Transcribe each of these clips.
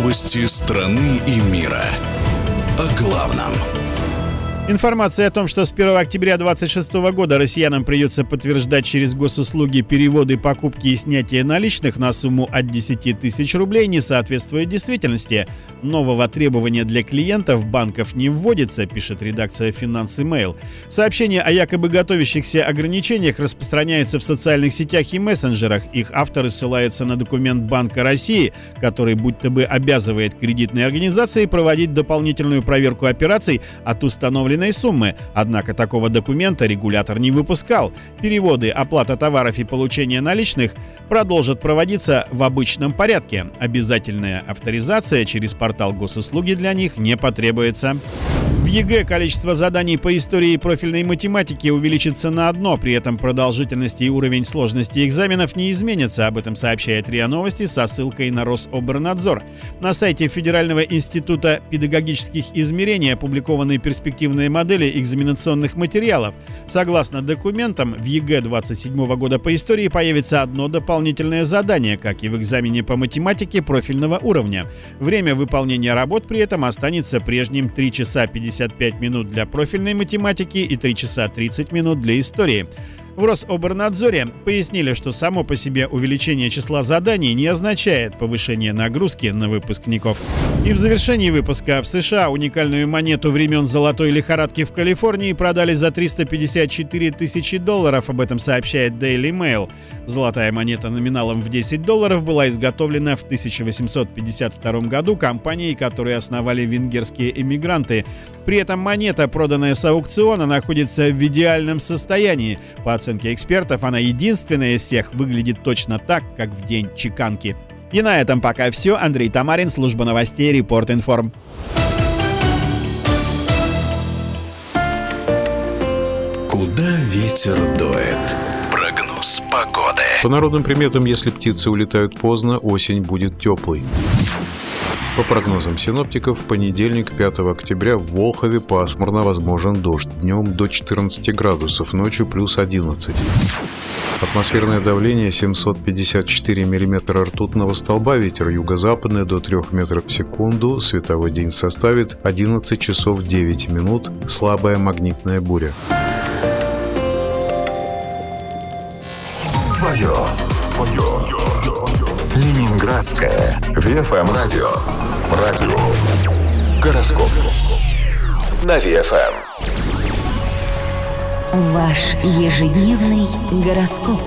Новости страны и мира. О главном. Информация о том, что с 1 октября 2026 года россиянам придется подтверждать через госуслуги переводы, покупки и снятие наличных на сумму от 10 тысяч рублей, не соответствует действительности. Нового требования для клиентов банков не вводится, пишет редакция «Финансы Mail». Сообщения о якобы готовящихся ограничениях распространяются в социальных сетях и мессенджерах. Их авторы ссылаются на документ Банка России, который будто бы обязывает кредитные организации проводить дополнительную проверку операций от установленной суммы. Однако такого документа регулятор не выпускал. Переводы, оплата товаров и получение наличных продолжат проводиться в обычном порядке. Обязательная авторизация через портал госуслуги для них не потребуется. В ЕГЭ количество заданий по истории и профильной математике увеличится на 1, при этом продолжительность и уровень сложности экзаменов не изменятся. Об этом сообщает РИА Новости со ссылкой на Рособорнадзор. На сайте Федерального института педагогических измерений опубликованы перспективные модели экзаменационных материалов. Согласно документам, в ЕГЭ 2027 года по истории появится 1 дополнительное задание, как и в экзамене по математике профильного уровня. Время выполнения работ при этом останется прежним: 3 часа 55 минут для профильной математики и 3 часа 30 минут для истории. В Рособорнадзоре пояснили, что само по себе увеличение числа заданий не означает повышение нагрузки на выпускников. И в завершении выпуска: в США уникальную монету времен золотой лихорадки в Калифорнии продали за $354 тысячи. Об этом сообщает Daily Mail. Золотая монета номиналом в $10 была изготовлена в 1852 году компанией, которую основали венгерские эмигранты. При этом монета, проданная с аукциона, находится в идеальном состоянии. По оценке экспертов, она единственная из всех выглядит точно так, как в день чеканки. И на этом пока все. Андрей Тамарин, служба новостей Репорт Информ. Куда ветер дует? Прогноз погоды. По народным приметам, если птицы улетают поздно, осень будет теплой. По прогнозам синоптиков, в понедельник, 5 октября, в Волхове пасмурно, возможен дождь. Днем до 14 градусов, ночью плюс 11. Атмосферное давление 754 миллиметра ртутного столба, ветер юго-западный до 3 метров в секунду, световой день составит 11 часов 9 минут, слабая магнитная буря. Твое. Ленинградское ВФМ радио. Гороскоп на ВФМ. Ваш ежедневный гороскоп.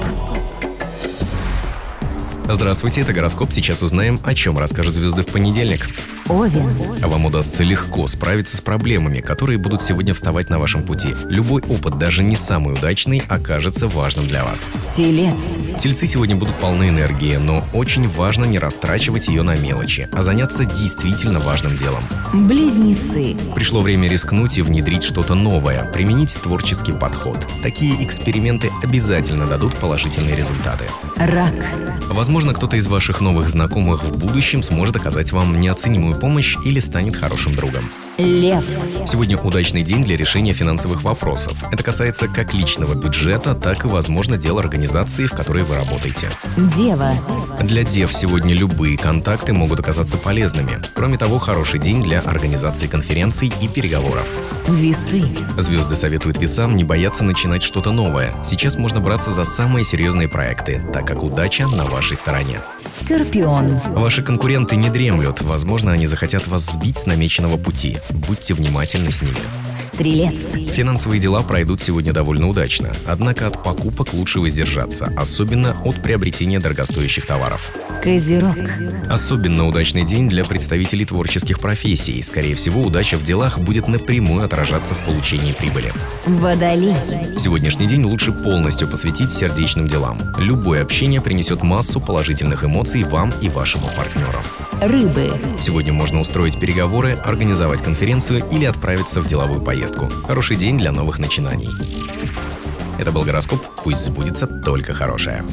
Здравствуйте, это гороскоп. Сейчас узнаем, о чем расскажут звезды в понедельник. Овен. А вам удастся легко справиться с проблемами, которые будут сегодня вставать на вашем пути. Любой опыт, даже не самый удачный, окажется важным для вас. Телец. Тельцы сегодня будут полны энергии, но очень важно не растрачивать ее на мелочи, а заняться действительно важным делом. Близнецы. Пришло время рискнуть и внедрить что-то новое, применить творческий подход. Такие эксперименты обязательно дадут положительные результаты. Рак. Возможно, кто-то из ваших новых знакомых в будущем сможет оказать вам неоценимую помощь или станет хорошим другом. Лев. Сегодня удачный день для решения финансовых вопросов. Это касается как личного бюджета, так и, возможно, дел организации, в которой вы работаете. Дева. Для дев сегодня любые контакты могут оказаться полезными. Кроме того, хороший день для организации конференций и переговоров. Весы. Звезды советуют весам не бояться начинать что-то новое. Сейчас можно браться за самые серьезные проекты, так как удача на вашей стороне. Скорпион. Ваши конкуренты не дремлют. Возможно, они захотят вас сбить с намеченного пути. Будьте внимательны с ними. Стрелец. Финансовые дела пройдут сегодня довольно удачно. Однако от покупок лучше воздержаться, особенно от приобретения дорогостоящих товаров. Козерог. Особенно удачный день для представителей творческих профессий. Скорее всего, удача в делах будет напрямую отражаться в получении прибыли. Водолей. Сегодняшний день лучше полностью посвятить сердечным делам. Любое общение принесет массу положительных эмоций вам и вашему партнеру. Рыбы. Сегодня можно устроить переговоры, организовать конференцию или отправиться в деловую поездку. Хороший день для новых начинаний. Это был гороскоп. Пусть сбудется только хорошее.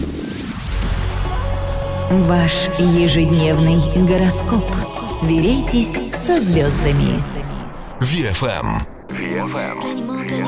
Ваш ежедневный гороскоп. Сверяйтесь со звездами. ВФМ.